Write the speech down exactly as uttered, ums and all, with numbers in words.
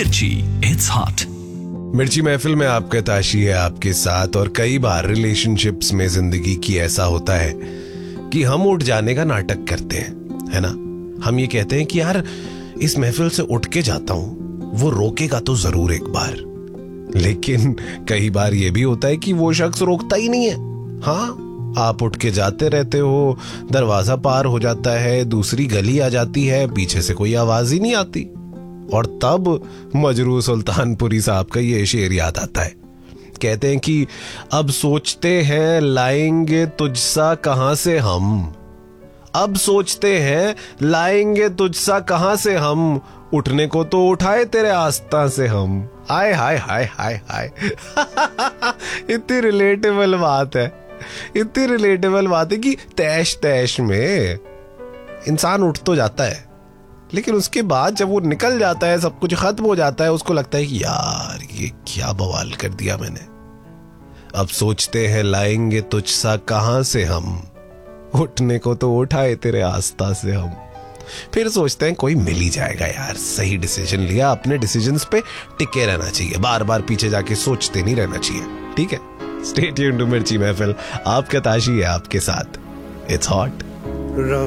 मिर्ची, it's hot. मिर्ची महफिल में आपका ताशी है आपके साथ। और कई बार रिलेशनशिप्स में जिंदगी की ऐसा होता है कि हम उठ जाने का नाटक करते हैं, है ना। हम ये कहते हैं कि यार इस महफिल से उठ के जाता हूं, वो रोकेगा तो जरूर एक बार। लेकिन कई बार ये भी होता है कि वो शख्स रोकता ही नहीं है। हाँ, आप उठ के जाते रहते हो, दरवाजा पार हो जाता है, दूसरी गली आ जाती है, पीछे से कोई आवाज ही नहीं आती। और तब मजरू सुल्तानपुरी साहब का ये शेर याद आता है। कहते हैं कि अब सोचते हैं लाएंगे तुझसा कहां से हम, अब सोचते हैं लाएंगे तुझसा कहां से हम, उठने को तो उठाए तेरे आस्था से हम। हाय हाय हाय हाय हाय इतनी रिलेटेबल बात है, इतनी रिलेटेबल बात है कि तैश तैश में इंसान उठ तो जाता है, लेकिन उसके बाद जब वो निकल जाता है, सब कुछ खत्म हो जाता है, उसको लगता है कि यार ये क्या बवाल कर दिया मैंने। अब सोचते हैं लाएंगे तुझसा कहां से हम, उठने को तो उठाए तेरे आस्था से हम। फिर सोचते हैं कोई मिल ही जाएगा यार, सही डिसीजन लिया, अपने डिसीजंस पे टिके रहना चाहिए, बार बार पीछे जाके सोचते नहीं रहना चाहिए। ठीक है, स्टे ट्यून्ड टू मिर्ची महफिल, आपका ताशी है आपके साथ, इट्स हॉट।